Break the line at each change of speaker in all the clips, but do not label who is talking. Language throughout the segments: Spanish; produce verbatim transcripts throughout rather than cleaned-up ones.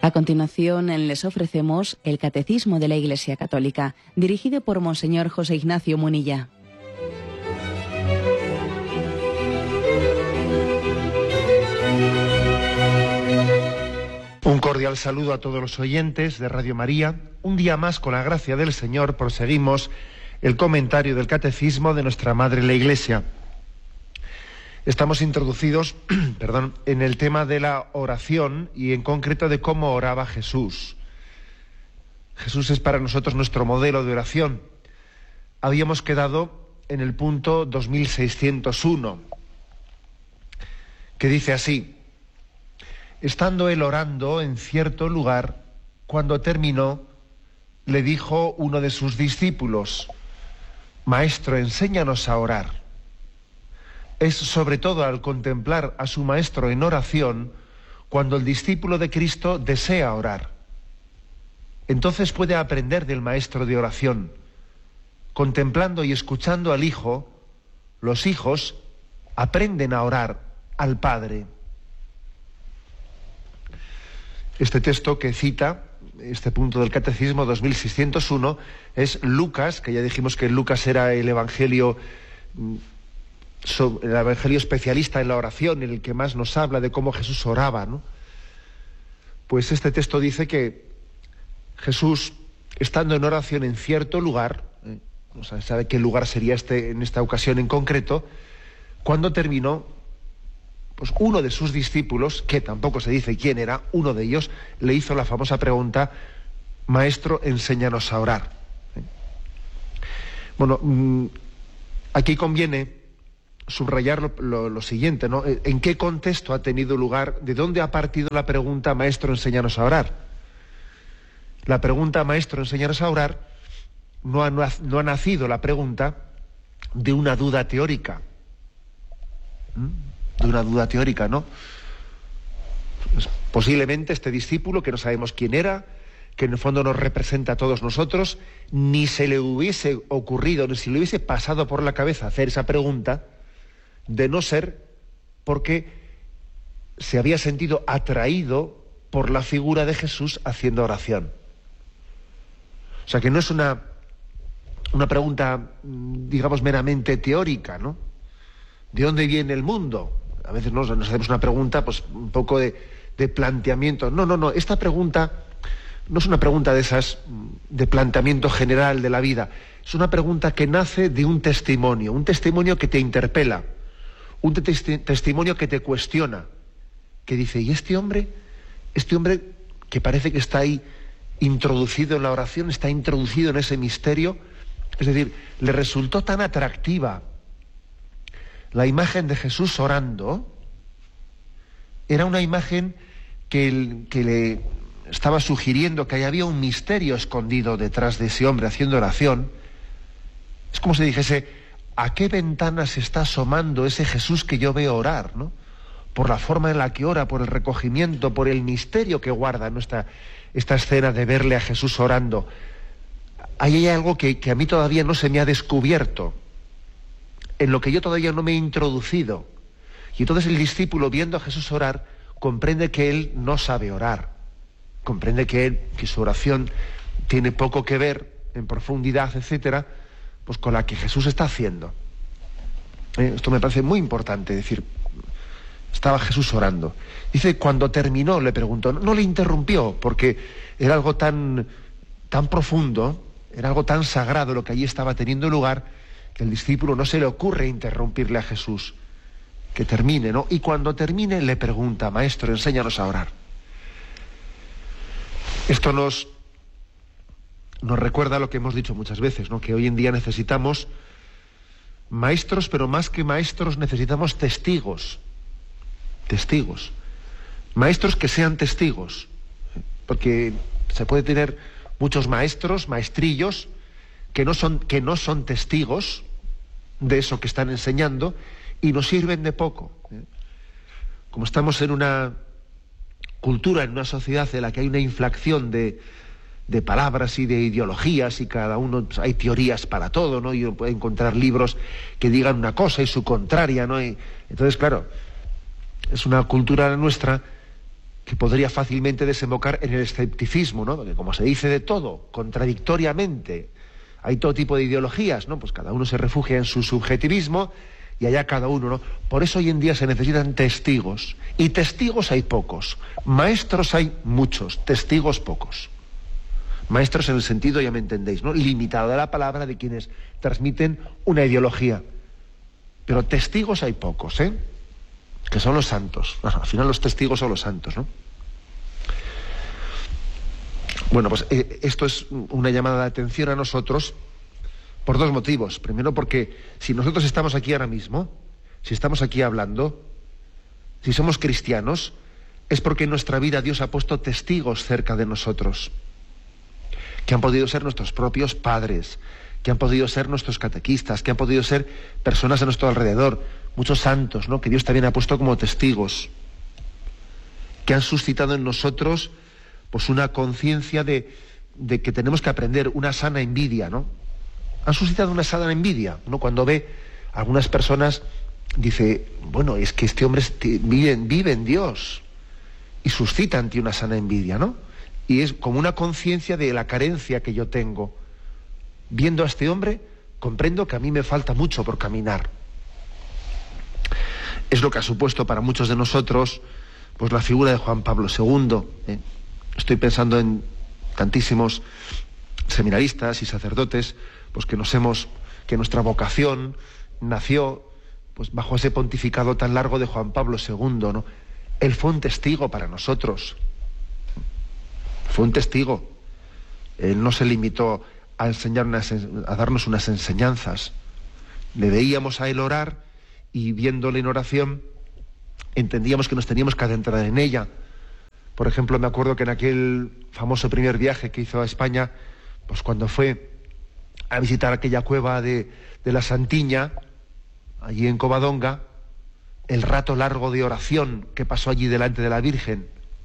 A continuación, les ofrecemos el Catecismo de la Iglesia Católica, dirigido por Monseñor José Ignacio Munilla.
Un cordial saludo a todos los oyentes de Radio María. Un día más, con la gracia del Señor, proseguimos el comentario del Catecismo de nuestra Madre la Iglesia. Estamos introducidos perdón, en el tema de la oración y en concreto de cómo oraba Jesús. Jesús es para nosotros nuestro modelo de oración. Habíamos quedado en el punto dos mil seiscientos uno, que dice así: estando él orando en cierto lugar, cuando terminó, le dijo uno de sus discípulos: Maestro, enséñanos a orar. Es sobre todo al contemplar a su maestro en oración cuando el discípulo de Cristo desea orar. Entonces puede aprender del maestro de oración. Contemplando y escuchando al Hijo, los hijos aprenden a orar al Padre. Este texto que cita, este punto del Catecismo dos mil seiscientos uno, es Lucas, que ya dijimos que Lucas era el evangelio, el evangelio especialista en la oración, en el que más nos habla de cómo Jesús oraba, ¿no? Pues este texto dice que Jesús, estando en oración en cierto lugar, ¿eh? no sabe qué lugar sería este en esta ocasión en concreto, cuando terminó, pues uno de sus discípulos, que tampoco se dice quién era, uno de ellos, le hizo la famosa pregunta: Maestro, enséñanos a orar. ¿Eh? Bueno, mmm, aquí conviene subrayar lo, lo, lo siguiente, ¿no? ¿En qué contexto ha tenido lugar? ¿De dónde ha partido la pregunta Maestro, enséñanos a orar? La pregunta Maestro, enséñanos a orar no ha, no ha nacido la pregunta de una duda teórica. ¿Mm? De una duda teórica, ¿no? Pues posiblemente este discípulo, que no sabemos quién era, que en el fondo nos representa a todos nosotros, ni se le hubiese ocurrido, ni se le hubiese pasado por la cabeza hacer esa pregunta, de no ser porque se había sentido atraído por la figura de Jesús haciendo oración. O sea, que no es una, una pregunta, digamos, meramente teórica, ¿no? ¿De dónde viene el mundo? A veces nos, nos hacemos una pregunta, pues, un poco de, de planteamiento. No, no, no, esta pregunta no es una pregunta de esas, de planteamiento general de la vida. Es una pregunta que nace de un testimonio, un testimonio que te interpela, un te- testimonio que te cuestiona, que dice: ¿y este hombre? Este hombre que parece que está ahí introducido en la oración, está introducido en ese misterio, es decir, le resultó tan atractiva la imagen de Jesús orando. Era una imagen que, el, que le estaba sugiriendo que había un misterio escondido detrás de ese hombre haciendo oración. Es como si dijese: ¿a qué ventana se está asomando ese Jesús que yo veo orar, ¿no? Por la forma en la que ora, por el recogimiento, por el misterio que guarda, ¿no? esta, esta escena de verle a Jesús orando. Ahí hay algo que, que a mí todavía no se me ha descubierto, en lo que yo todavía no me he introducido. Y entonces el discípulo, viendo a Jesús orar, comprende que él no sabe orar. Comprende que, él, que su oración tiene poco que ver en profundidad, etcétera, pues con la que Jesús está haciendo. ¿Eh? Esto me parece muy importante, es decir, estaba Jesús orando. Dice, cuando terminó, le preguntó, no, no le interrumpió, porque era algo tan, tan profundo, era algo tan sagrado lo que allí estaba teniendo lugar, que el discípulo no se le ocurre interrumpirle a Jesús. Que termine, ¿no? Y cuando termine le pregunta: Maestro, enséñanos a orar. Esto nos, nos recuerda lo que hemos dicho muchas veces, ¿no? Que hoy en día necesitamos maestros, pero más que maestros necesitamos testigos. Testigos. Maestros que sean testigos. Porque se puede tener muchos maestros, maestrillos, que no son, que no son testigos de eso que están enseñando y nos sirven de poco. Como estamos en una cultura, en una sociedad en la que hay una inflación de, de palabras y de ideologías, y cada uno, pues, hay teorías para todo, ¿no? Y uno puede encontrar libros que digan una cosa y su contraria, ¿no? Y entonces, claro, es una cultura nuestra que podría fácilmente desembocar en el escepticismo, ¿no? Porque como se dice de todo, contradictoriamente, hay todo tipo de ideologías, ¿no? Pues cada uno se refugia en su subjetivismo y allá cada uno, ¿no? Por eso hoy en día se necesitan testigos. Y testigos hay pocos. Maestros hay muchos, testigos pocos. Maestros en el sentido, ya me entendéis, ¿no? Limitado de la palabra de quienes transmiten una ideología. Pero testigos hay pocos, ¿eh? Que son los santos. Al final los testigos son los santos, ¿no? Bueno, pues eh, esto es una llamada de atención a nosotros por dos motivos. Primero, porque si nosotros estamos aquí ahora mismo, si estamos aquí hablando, si somos cristianos, es porque en nuestra vida Dios ha puesto testigos cerca de nosotros, que han podido ser nuestros propios padres, que han podido ser nuestros catequistas, que han podido ser personas a nuestro alrededor, muchos santos, ¿no? Que Dios también ha puesto como testigos, que han suscitado en nosotros pues una conciencia de, de que tenemos que aprender, una sana envidia, ¿no? Han suscitado una sana envidia, ¿no? Cuando ve a algunas personas, dice, bueno, es que este hombre vive, vive en Dios, y suscita ante una sana envidia, ¿no? Y es como una conciencia de la carencia que yo tengo. Viendo a este hombre, comprendo que a mí me falta mucho por caminar. Es lo que ha supuesto para muchos de nosotros pues la figura de Juan Pablo segundo. ¿eh? Estoy pensando en tantísimos seminaristas y sacerdotes pues que nos hemos, que nuestra vocación nació pues bajo ese pontificado tan largo de Juan Pablo segundo, ¿no? Él fue un testigo para nosotros. Fue un testigo. Él no se limitó a enseñar unas, a darnos unas enseñanzas. Le veíamos a él orar y viéndole en oración entendíamos que nos teníamos que adentrar en ella. Por ejemplo, me acuerdo que en aquel famoso primer viaje que hizo a España, pues cuando fue a visitar aquella cueva de, de la Santiña, allí en Covadonga, el rato largo de oración que pasó allí delante de la Virgen.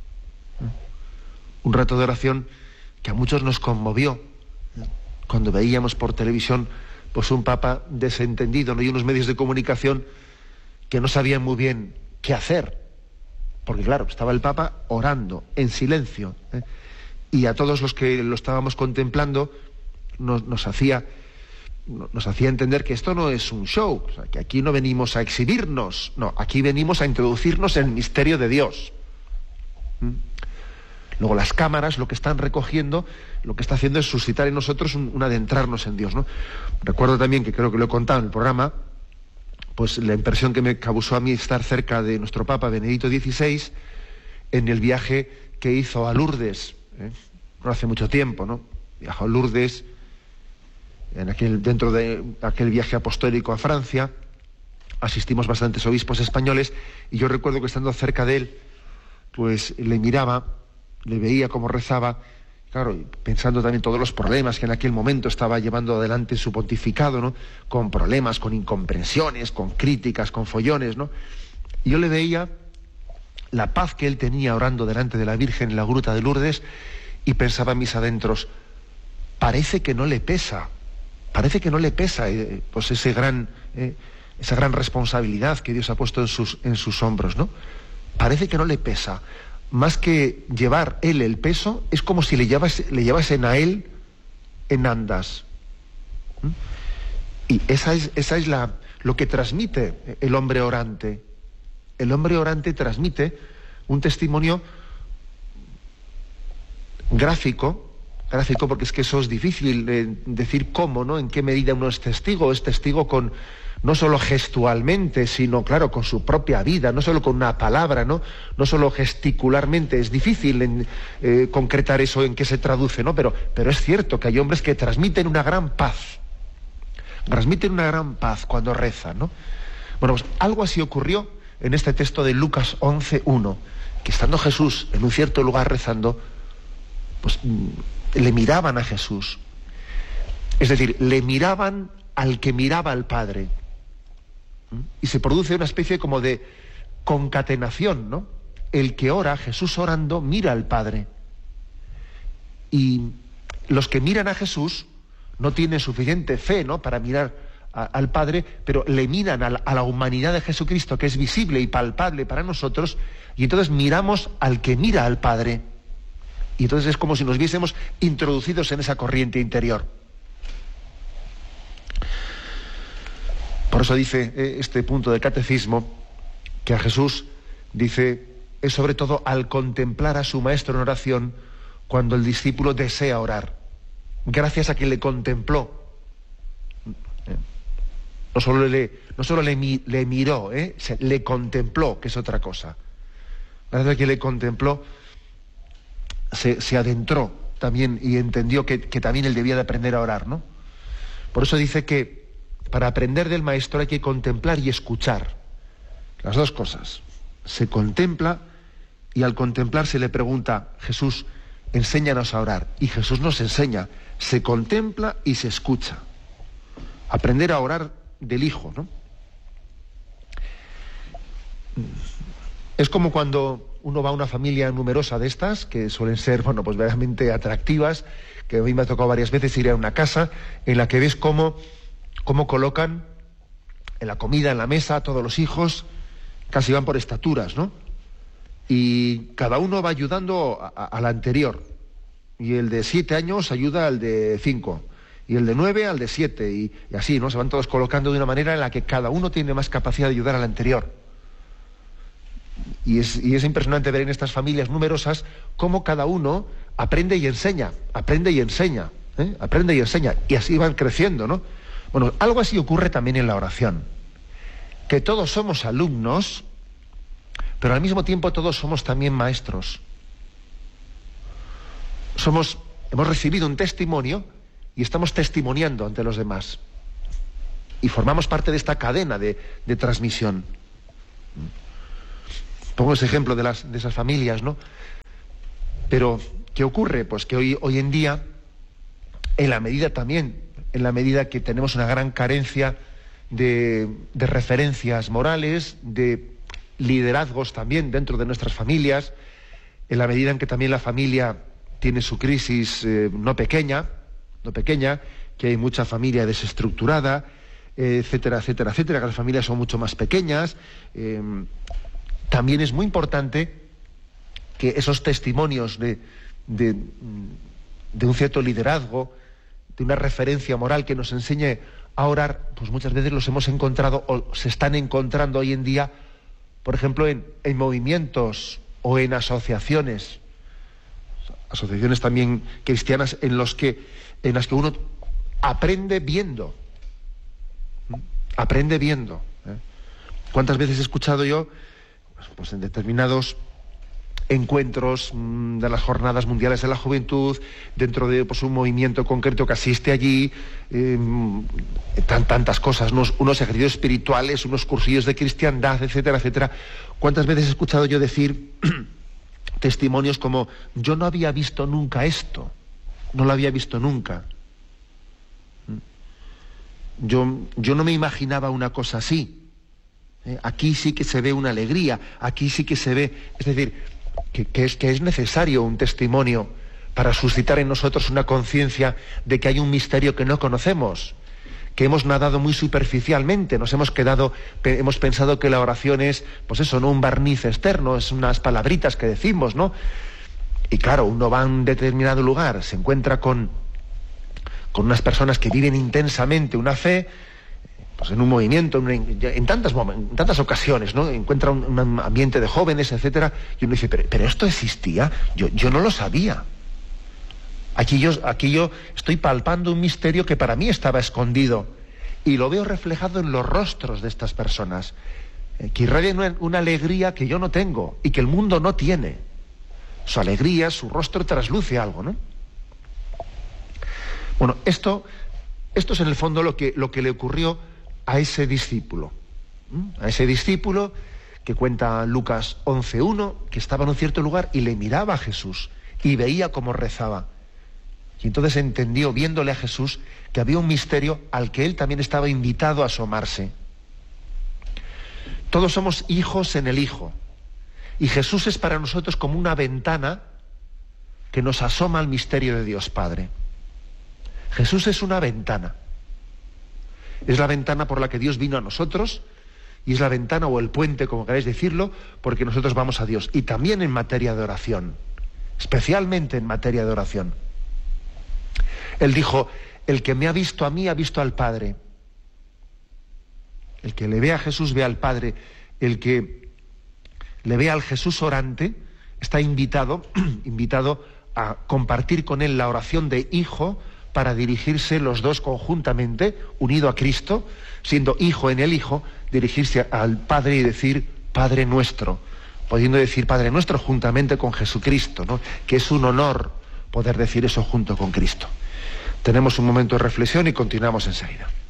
Un rato de oración que a muchos nos conmovió. Cuando veíamos por televisión pues un papa desentendido, ¿no? Y unos medios de comunicación que no sabían muy bien qué hacer. Porque claro, estaba el papa orando en silencio. ¿eh? Y a todos los que lo estábamos contemplando nos, nos hacía nos hacía entender que esto no es un show, o sea, que aquí no venimos a exhibirnos, no, aquí venimos a introducirnos en el misterio de Dios. ¿Mm? Luego las cámaras lo que están recogiendo, lo que está haciendo es suscitar en nosotros un, un adentrarnos en Dios, ¿no? Recuerdo también, que creo que lo he contado en el programa, pues la impresión que me causó a mí estar cerca de nuestro Papa Benedicto dieciséis en el viaje que hizo a Lourdes, ¿eh? no hace mucho tiempo, ¿no? Viajó a Lourdes en aquel, dentro de aquel viaje apostólico a Francia, asistimos bastantes obispos españoles, y yo recuerdo que estando cerca de él, pues le miraba, le veía cómo rezaba, claro, pensando también todos los problemas que en aquel momento estaba llevando adelante su pontificado, ¿no? Con problemas, con incomprensiones, con críticas, con follones, ¿no? Y yo le veía la paz que él tenía orando delante de la Virgen en la gruta de Lourdes, y pensaba en mis adentros, parece que no le pesa, parece que no le pesa eh, pues ese gran, eh, esa gran responsabilidad que Dios ha puesto en sus, en sus hombros, ¿no? Parece que no le pesa. Más que llevar él el peso, es como si le, llevase, le llevasen a él en andas. ¿Mm? Y esa es, esa es la, lo que transmite el hombre orante. El hombre orante transmite un testimonio gráfico, gráfico porque es que eso es difícil de decir cómo, ¿no? En qué medida uno es testigo, es testigo con no solo gestualmente, sino, claro, con su propia vida, no solo con una palabra, no, no solo gesticularmente. Es difícil en, eh, concretar eso en qué se traduce, ¿no? Pero, pero es cierto que hay hombres que transmiten una gran paz, transmiten una gran paz cuando rezan, ¿no? Bueno, pues algo así ocurrió en este texto de Lucas once uno, que estando Jesús en un cierto lugar rezando, pues le miraban a Jesús. Es decir, le miraban al que miraba al Padre. Y se produce una especie como de concatenación, ¿no? El que ora, Jesús orando, mira al Padre. Y los que miran a Jesús no tienen suficiente fe, ¿no? Para mirar a, al Padre, pero le miran a la, a la humanidad de Jesucristo, que es visible y palpable para nosotros, y entonces miramos al que mira al Padre. Y entonces es como si nos viésemos introducidos en esa corriente interior. Por eso dice eh, este punto del catecismo, que a Jesús, dice, es sobre todo al contemplar a su maestro en oración cuando el discípulo desea orar. Gracias a que le contempló. No solo le, no solo le, le miró, ¿eh? Se, le contempló, que es otra cosa. Gracias a que le contempló, se, se adentró también y entendió que, que también él debía de aprender a orar, ¿no? Por eso dice que para aprender del maestro hay que contemplar y escuchar. Las dos cosas. Se contempla y al contemplar se le pregunta, Jesús, enséñanos a orar. Y Jesús nos enseña. Se contempla y se escucha. Aprender a orar del Hijo, ¿no? Es como cuando uno va a una familia numerosa de estas, que suelen ser, bueno, pues verdaderamente atractivas, que a mí me ha tocado varias veces ir a una casa en la que ves cómo, cómo colocan en la comida, en la mesa, a todos los hijos, casi van por estaturas, ¿no? Y cada uno va ayudando a, a, al anterior. Y el de siete años ayuda al de cinco. Y el de nueve al de siete. Y, y así, ¿no? Se van todos colocando de una manera en la que cada uno tiene más capacidad de ayudar al anterior. Y es, y es impresionante ver en estas familias numerosas cómo cada uno aprende y enseña, aprende y enseña, ¿eh? aprende y enseña. Y así van creciendo, ¿no? Bueno, algo así ocurre también en la oración. Que todos somos alumnos, pero al mismo tiempo todos somos también maestros. Somos, hemos recibido un testimonio y estamos testimoniando ante los demás. Y formamos parte de esta cadena de, de transmisión. Pongo ese ejemplo de, las, de esas familias, ¿no? Pero, ¿qué ocurre? Pues que hoy, hoy en día, en la medida también, en la medida que tenemos una gran carencia de, de referencias morales, de liderazgos también dentro de nuestras familias, en la medida en que también la familia tiene su crisis eh, no pequeña, no pequeña, que hay mucha familia desestructurada, eh, etcétera, etcétera, etcétera, que las familias son mucho más pequeñas. Eh, también es muy importante que esos testimonios de, de, de un cierto liderazgo, de una referencia moral que nos enseñe a orar, pues muchas veces los hemos encontrado o se están encontrando hoy en día, por ejemplo, en, en movimientos o en asociaciones, asociaciones también cristianas en los que, en las que uno aprende viendo, aprende viendo. ¿eh? ¿Cuántas veces he escuchado yo, pues en determinados encuentros mmm, de las Jornadas Mundiales de la Juventud, dentro de pues, un movimiento concreto que asiste allí, eh, tan, tantas cosas, unos, unos ejercicios espirituales, unos cursillos de cristiandad, etcétera, etcétera. ¿Cuántas veces he escuchado yo decir testimonios como, yo no había visto nunca esto, no lo había visto nunca? Yo, yo no me imaginaba una cosa así. ¿Eh? Aquí sí que se ve una alegría, aquí sí que se ve, es decir, que, que, es, que es necesario un testimonio para suscitar en nosotros una conciencia de que hay un misterio que no conocemos, que hemos nadado muy superficialmente, nos hemos quedado, pe, hemos pensado que la oración es, pues eso, no un barniz externo, es unas palabritas que decimos, ¿no? Y claro, uno va a un determinado lugar, se encuentra con, con unas personas que viven intensamente una fe, pues en un movimiento, en, en, tantas, en tantas ocasiones, ¿no? Encuentra un, un ambiente de jóvenes, etcétera, y uno dice, pero, pero esto existía, yo, yo no lo sabía. Aquí yo, aquí yo estoy palpando un misterio que para mí estaba escondido y lo veo reflejado en los rostros de estas personas, eh, que irradian una, una alegría que yo no tengo y que el mundo no tiene. Su alegría, su rostro trasluce algo, ¿no? Bueno, esto, esto es en el fondo lo que, lo que le ocurrió a ese discípulo, ¿Mm? a ese discípulo que cuenta Lucas once uno, que estaba en un cierto lugar y le miraba a Jesús y veía cómo rezaba. Y entonces entendió, viéndole a Jesús, que había un misterio al que él también estaba invitado a asomarse. Todos somos hijos en el Hijo. Y Jesús es para nosotros como una ventana que nos asoma al misterio de Dios Padre. Jesús es una ventana. Es la ventana por la que Dios vino a nosotros, y es la ventana o el puente, como queráis decirlo, porque nosotros vamos a Dios. Y también en materia de oración, especialmente en materia de oración. Él dijo: el que me ha visto a mí ha visto al Padre. El que le ve a Jesús ve al Padre. El que le ve al Jesús orante está invitado, invitado a compartir con él la oración de hijo, para dirigirse los dos conjuntamente, unido a Cristo, siendo hijo en el Hijo, dirigirse al Padre y decir Padre nuestro, pudiendo decir Padre nuestro juntamente con Jesucristo, ¿no? Que es un honor poder decir eso junto con Cristo. Tenemos un momento de reflexión y continuamos enseguida.